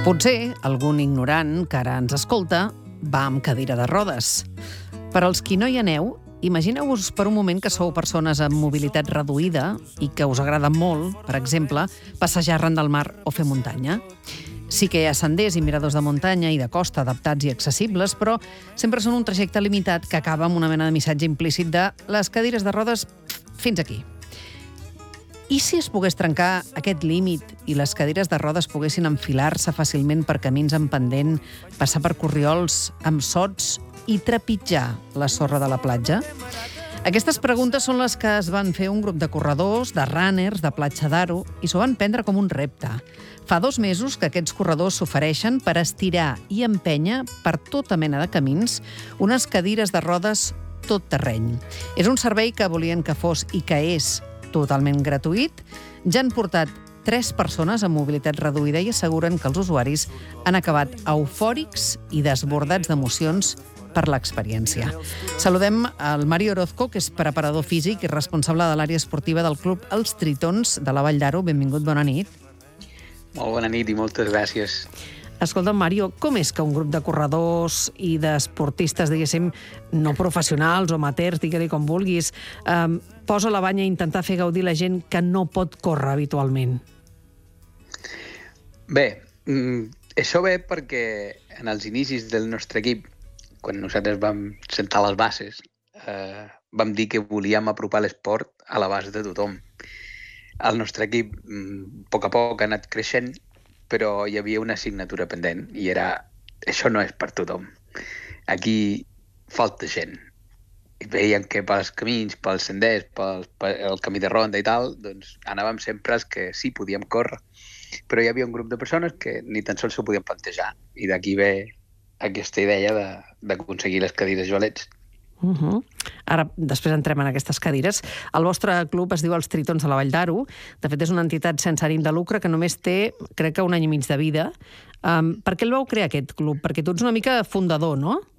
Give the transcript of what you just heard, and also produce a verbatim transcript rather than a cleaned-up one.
Potser algun ignorant que ara ens escolta va amb cadira de rodes. Per als qui no hi aneu, imagineu-vos per un moment que sou persones amb mobilitat reduïda i que us agrada molt, per exemple, passejar arran del mar o fer muntanya. Sí que hi ha senders i miradors de muntanya i de costa adaptats i accessibles, però sempre són un trajecte limitat que acaba amb una mena de missatge implícit de les cadires de rodes fins aquí. I si es pogués trencar aquest límit i les cadires de rodes poguessin enfilar-se fàcilment per camins en pendent, passar per corriols amb sots i trepitjar la sorra de la platja? Aquestes preguntes són les que es van fer un grup de corredors, de runners, de Platja d'Aro, i s'ho van prendre com un repte. Fa dos mesos que aquests corredors s'ofereixen per estirar i empènyer per tota mena de camins unes cadires de rodes tot terreny. És un servei que volien que fos i que és totalment gratuït. Ja han portat tres persones amb mobilitat reduïda i asseguren que els usuaris han acabat eufòrics i desbordats d'emocions per l'experiència. Saludem al Mario Orozco, que és preparador físic i responsable de l'àrea esportiva del club Els Tritons de la Vall d'Aro. Benvingut, bona nit. Molt bona nit i moltes gràcies. Escolta, Mario, com és que un grup de corredors i d'esportistes, diguéssim, no professionals o amateurs, digue-li com vulguis, eh, posa la banya a intentar fer gaudir la gent que no pot córrer habitualment? Bé, això ve perquè en els inicis del nostre equip, quan nosaltres vam sentar les bases, eh, vam dir que volíem apropar l'esport a l'abast de tothom. El nostre equip, a poc a poc, ha anat creixent, però hi havia una assignatura pendent i era, això no és per tothom. Aquí falta gent. I veiem que pels camins, pels senders, pel, pel camí de ronda i tal, doncs anàvem sempre els que sí podíem córrer. Però hi havia un grup de persones que ni tan sols s'ho podien plantejar. I d'aquí ve aquesta idea de, d'aconseguir les cadires joalets. Uh-huh. Ara, després entrem en aquestes cadires. El vostre club es diu Els Tritons de la Vall d'Aro. De fet, és una entitat sense ànim de lucre que només té, crec que un any i mig de vida. Um, per què el vau crear, aquest club? Perquè tu ets una mica fundador, no?